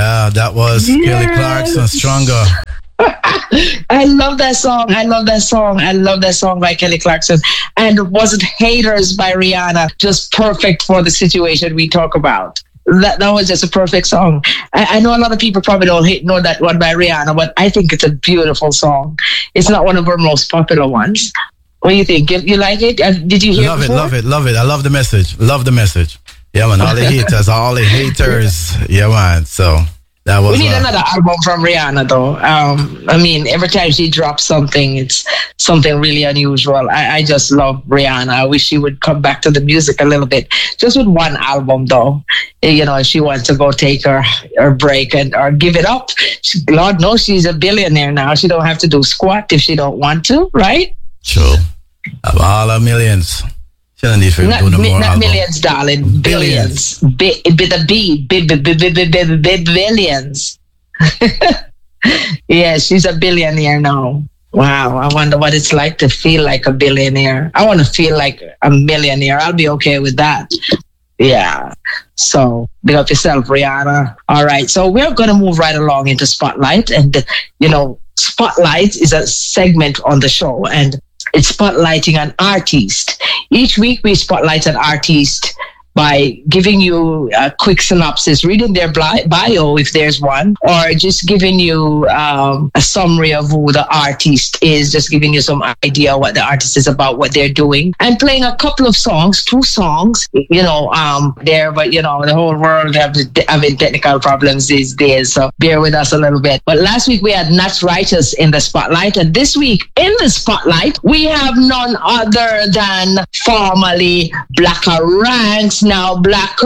Yeah, that was Kelly Clarkson, Stronger. I love that song. I love that song. I love that song by Kelly Clarkson. And was it Haters by Rihanna? Just perfect for the situation we talk about. That was just a perfect song. I know a lot of people probably don't know that one by Rihanna, but I think it's a beautiful song. It's not one of her most popular ones. What do you think? You like it? Did you hear it? Love it. I love the message. Love the message. Yeah, man. All the haters. Yeah, man. So that was. We need another album from Rihanna, though. I mean, every time she drops something, it's something really unusual. I just love Rihanna. I wish she would come back to the music a little bit. Just with one album, though. You know, if she wants to go take her break or give it up. Lord knows she's a billionaire now. She don't have to do squat if she don't want to, right? True. Of all our millions. She don't need to do no more Not album. Millions, darling. Billions. Billions. Yeah, she's a billionaire now. Wow, I wonder what it's like to feel like a billionaire. I want to feel like a millionaire. I'll be okay with that. Yeah. So, big up yourself, Rihanna. All right. So, we're going to move right along into Spotlight. And, Spotlight is a segment on the show, and it's spotlighting an artist. Each week, we spotlight an artist by giving you a quick synopsis, reading their bio if there's one, or just giving you a summary of who the artist is, just giving you some idea what the artist is about, what they're doing, and playing a couple of songs, 2 songs, but the whole world having technical problems these days, so bear with us a little bit. But last week we had Nat Writers in the spotlight, and this week in the spotlight we have none other than formerly Blacker Ranks, now Blacker,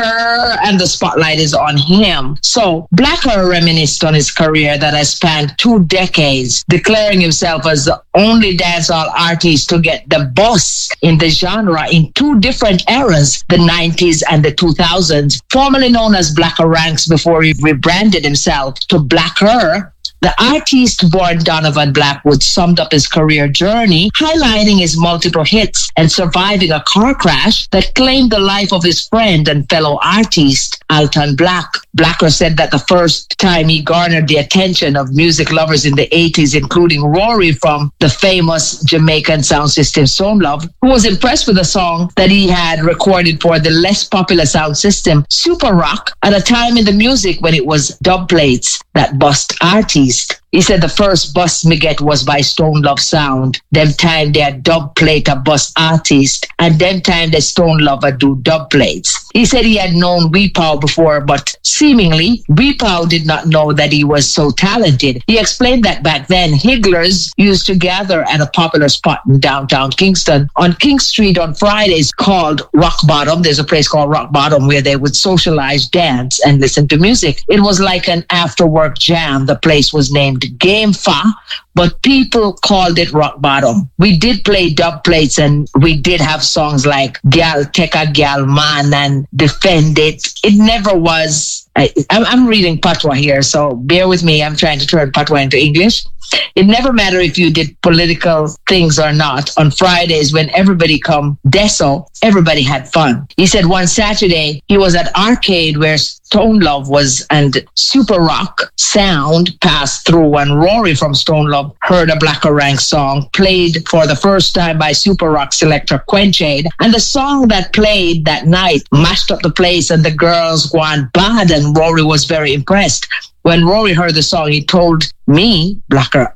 and the spotlight is on him. So Blacker reminisced on his career that has spanned 2 decades, declaring himself as the only dancehall artist to get the bus in the genre in 2 different eras, the 90s and the 2000s. Formerly known as Blacker Ranks before he rebranded himself to Blacker, the artist born Donovan Blackwood summed up his career journey, highlighting his multiple hits and surviving a car crash that claimed the life of his friend and fellow artist, Alton Black. Blacker said that the first time he garnered the attention of music lovers in the 80s, including Rory from the famous Jamaican sound system Stone Love, who was impressed with a song that he had recorded for the less popular sound system Super Rock at a time in the music when it was dub plates that bust artists. He said the first bus me get was by Stone Love Sound. Them time they had dub plate a bus artist, and them time the Stone Lover do dub plates. He said he had known Weepow before, but seemingly Weepow did not know that he was so talented. He explained that back then Higglers used to gather at a popular spot in downtown Kingston on King Street on Fridays called Rock Bottom. There's a place called Rock Bottom where they would socialize, dance, and listen to music. It was like an after-work jam. The place was named Game Fa, but people called it Rock Bottom. We did play dub plates, and we did have songs like Gal Take a Gal Man and Defend It. It never was. I'm reading Patois here, so bear with me. I'm trying to turn Patois into English. It never mattered if you did political things or not. On Fridays, when everybody come deso, everybody had fun. He said one Saturday, he was at Arcade where Stone Love was and Super Rock sound passed through when Rory from Stone Love heard a Blacker Rank song played for the first time by Super Rock selector Quenchade. And the song that played that night mashed up the place and the girls gone bad, and Rory was very impressed. When Rory heard the song, he told me, Blacker,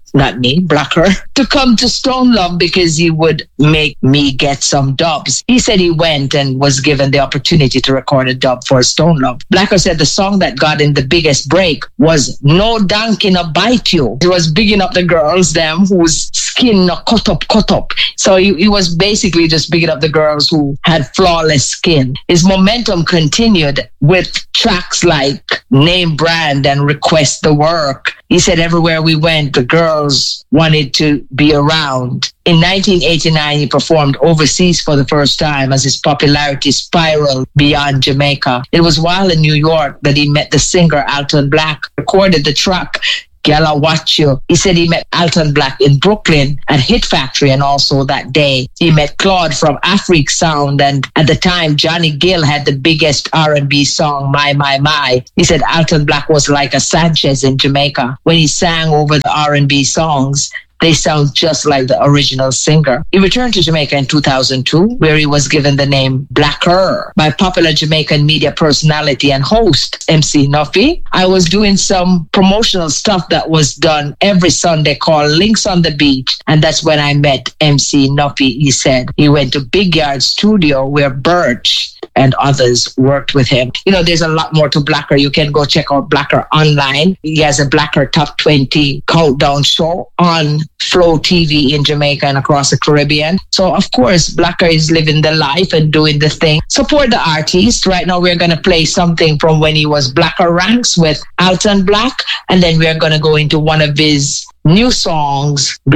to come to Stone Love because he would make me get some dubs. He said he went and was given the opportunity to record a dub for Stone Love. Blacker said the song that got him the biggest break was No Donkey No Bite You. He was bigging up the girls, them whose skin no cut up. So he was basically just bigging up the girls who had flawless skin. His momentum continued with tracks like Name Brand and Request the Work. He said everywhere we went, the girls wanted to be around. In 1989, he performed overseas for the first time as his popularity spiraled beyond Jamaica. It was while in New York that he met the singer Alton Black, recorded the track Girl, I Watch You. He said he met Alton Black in Brooklyn at Hit Factory, and also that day he met Claude from Afrique Sound, and at the time Johnny Gill had the biggest R&B song, My, My, My. He said Alton Black was like a Sanchez in Jamaica. When he sang over the R&B songs, they sound just like the original singer. He returned to Jamaica in 2002, where he was given the name Blacker by popular Jamaican media personality and host MC Nuffy. I was doing some promotional stuff that was done every Sunday called Links on the Beach, and that's when I met MC Nuffy. He said he went to Big Yard Studio where Birch and others worked with him. You know, there's a lot more to Blacker. You can go check out Blacker online. He has a Blacker Top 20 countdown show on Flow TV in Jamaica and across the Caribbean. So, of course, Blacker is living the life and doing the thing. Support the artist. Right now, we're going to play something from when he was Blacker Ranks with Alton Black. And then we're going to go into one of his new songs,